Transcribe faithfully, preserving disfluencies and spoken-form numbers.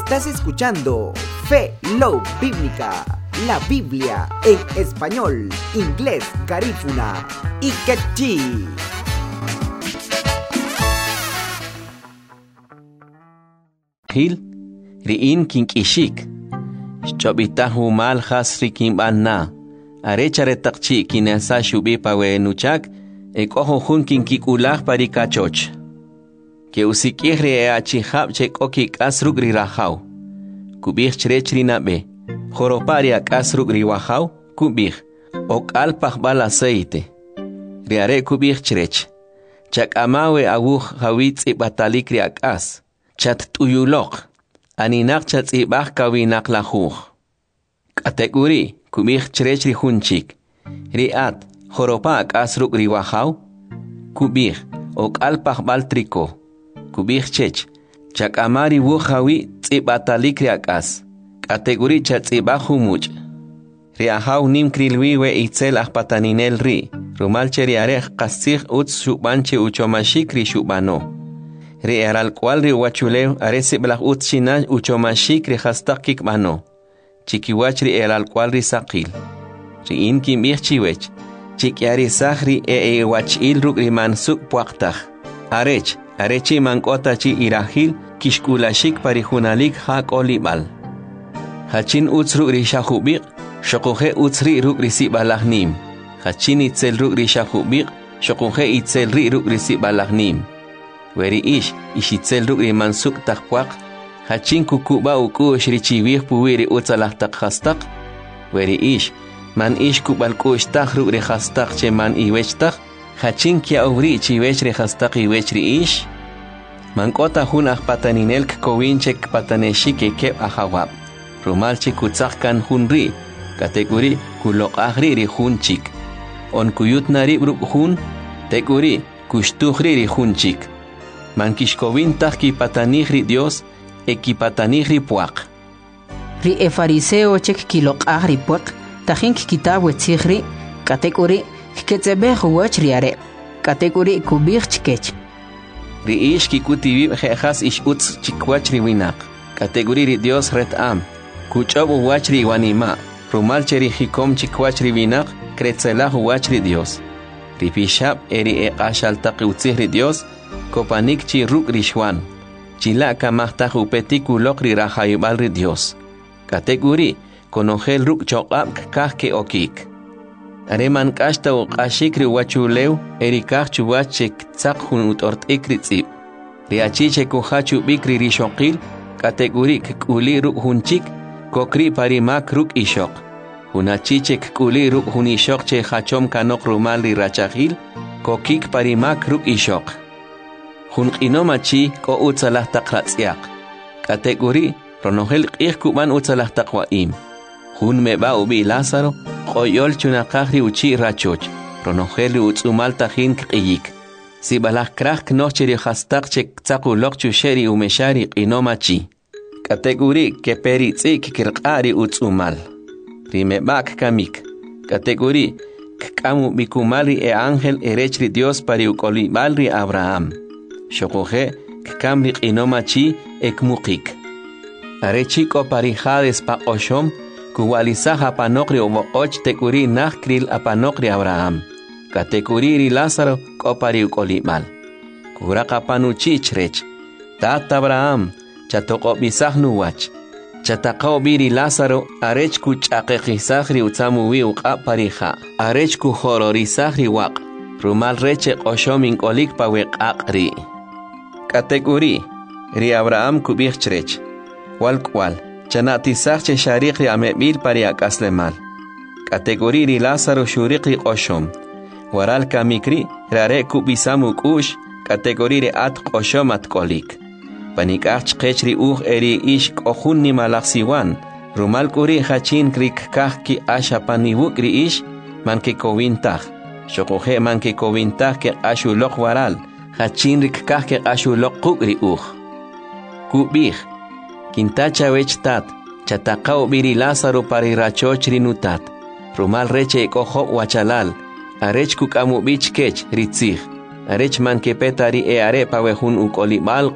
Estás escuchando Fe Love Bíblica, la Biblia en español, inglés, garífuna y quechí. Hil riin kinkishik chobita humal hasri kimbanna arechare takchi kinasa shubi pawe nuchak ekoho hun kinkikulah parikachoch que usikihre e achihab chek okik asrugri rahau kubih chrechri nabe joroparia kasrugri wahau kubih ok alpah bal aceite riare kubih chrech chak amawe awuh hawitz ibatalik akas chat tuyulok aninak chat ibah kawinak lahuh kategori kubih chrechri hunchik riat joropa kasrugri wahau kubih ok alpah bal triko kubih chech chak amari wuhawi tsibatalik riakas kategori chat tsibahu much riahau nim krilwi we itzel ahpataninel ri rumal cheriarech qasih uts shubanche uchomashik ri shubano ri eral cual ri wachuleu aresi blah uts china uchomashik ri hastakik mano chikiwach ri eral cual ri saqil ri inki mirchiwech chikiari sahri e e wachil ruk ri mansuk puaktah arech arechi mankota chi irahil kishkulashik parihunalik hak olibal hachin utsru ri shahubiq shokuhe utsri ruk ri sibalahnim hachin itzel ruk ri shahubiq shokuhe itzel ri ruk ri sibalahnim weri ish ishitzel ruk ri mansuk takpuak hachin kukuba ukush ri chiwih puwiri utsalah tak hastak weri ish man ish kubal kush tak ruk ri hastak che man iwech tak hachin kia uri chiwech re hastaqi wech ri ish mankota hun ahpataninel kowinchek pataneshike kep ahawab rumal chikutzak kan hun ri kategori kulok ahri ri hunchik on kuyut nari bruk hun teguri kushtuhri ri hunchik mankishkovin tahki patanihri dios ekipatanihri puak ri e fariseo chek kilok ahri puak tahin kitab wetzihri kategori Ketzebe huwach riare, kategori kubir chikech. Ri ish kikutibi jehas ish utz chikwach riwinak, kategori ri dios ret am, kuchob huwach riwanima, rumal cheri hikom chikwach riwinak, kretzela huwach ri dios. Ri pishab eri e ashal taqi utzih ri dios, kopanik chi ruk rishwan, chila kamahta upetik ulok ri rahayubal ri dios. Kategori konongel ruk chokab kahke okik. Areman kashta o kashikri wachuleu erikach chuwachek tsakhun utort ikritsi riachiche kuhachu bikri rishokil kategori kuli ruk hunchik kokri parimak ruk ishok hunachiche kuli ruk hunishok che hachom kanok rumal ri rachahil kokik parimak ruk ishok hun qinomachi ko utsalah taqratsiaq kategori ronohel qih kuban utsalah taqwaim hun meba ubi Lázaro qoyol chunaqahri uchi rachoch ronojeli utsumal tajin qiyik si balah krah knocheri hastaq chek tsaquloq chusheri umeshari qinomachi kategori ke peritsi kirqari utsumal rimebak kamik kategori kamu bikumali e ángel erechri dios pari uqolibalri Abraham shokoje kamri qinomachi ekmuqik arechiko pari hades pa oshom kuwalisah apanokri omoch tekuri nakril apanokri Abraham katekuri ri Lázaro kopari ukolimal kuraka panuchi chrech tat Abraham chatoko bisah nuwach chatakao biri Lázaro arech ku chaqeqisahri utsamuwi uqa pariha arech ku hororisahri waq rumal reche qoshomin kolik paweqaqri katekuri ri Abraham kubih chrech walkwal Chanatisach che shariqri amebil pariak aslemal. Kategori ri Lázaro shuriqri qoshom. Waral kamikri rare kubisamuk ush kategori ri at qoshom at kolik. Panikach qechri uj eri ish qohun ni malaksiwan. Rumal kuri hachin krik kahki asha panibuk ri ish manke kowintah. Shokohe manke kowintah ke ashulok waral. Hachin rik kahke ashulok kukri uj. Kubih. Kintacha wechtat, chatakao biri Lázaro pari rachoch rinutat, rumal reche ekoho wachalal, arech kukamu bich kech ritzich, arech man kepetari e are pawehun ukolibal